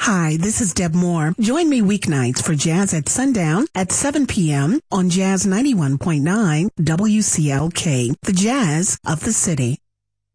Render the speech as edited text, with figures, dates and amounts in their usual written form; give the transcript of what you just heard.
Hi, this is Deb Moore. Join me weeknights for Jazz at Sundown at 7 p.m. on Jazz 91.9 WCLK, the Jazz of the City.